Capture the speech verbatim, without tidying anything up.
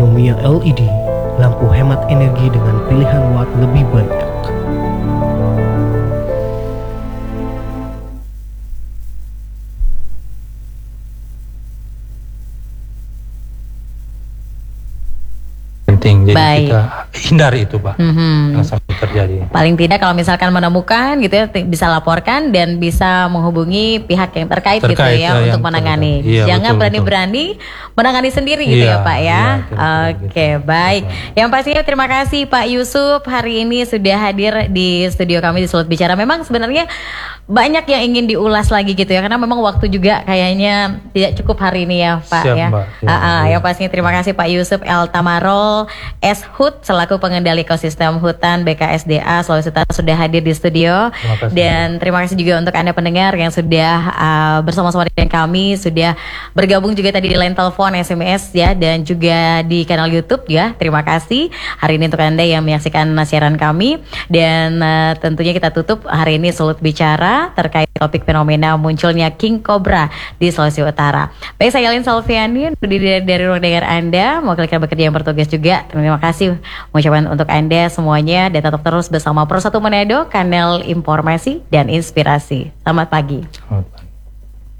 Lumia L E D, lampu hemat energi dengan pilihan watt lebih banyak. Penting, jadi Baik. kita hindari itu, Pak. Mhm. Yang sampai terjadi. Paling tidak kalau misalkan menemukan gitu ya, t- bisa laporkan dan bisa menghubungi pihak yang terkait, gitu Terkait, ya, ya, untuk yang menangani. terkait. Iya, Jangan betul, berani-berani menangani sendiri gitu Iya, ya Pak ya. iya, kira-kira Oke, gitu. baik. Betul. Yang pastinya terima kasih Pak Yusuf hari ini sudah hadir di studio kami di Sulut Bicara. Memang sebenarnya banyak yang ingin diulas lagi gitu ya, karena memang waktu juga kayaknya tidak cukup hari ini ya Pak. Siap, ya. Mbak. Siap, Ah, ah, iya. yang pastinya terima kasih Pak Yusuf El Tamarol S H U T selaku pengendali ekosistem hutan B K S D A Sulawesi Utara sudah hadir di studio. Terima kasih. Dan terima kasih juga untuk Anda pendengar yang sudah uh, bersama-sama dengan kami, sudah bergabung juga tadi di line telepon, S M S ya, dan juga di kanal YouTube ya. Terima kasih hari ini untuk Anda yang menyaksikan siaran kami. Dan uh, tentunya kita tutup hari ini Sulut Bicara terkait topik fenomena munculnya King Cobra di Sulawesi Utara. Baik, saya Lin Salviani dari, dari ruang dengar Anda, mau kalian bekerja yang bertugas juga. Terima kasih mengucapkan untuk Anda semuanya, dan tetap terus bersama Pro satu Manado, kanal informasi dan inspirasi. Selamat pagi. Selamat.